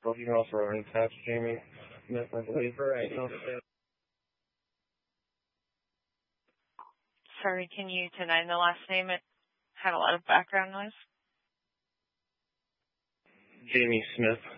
Well, you can also run past Jamie Smith, I believe. Right. Sorry, can you deny the last name? It had a lot of background noise. Jamie Smith.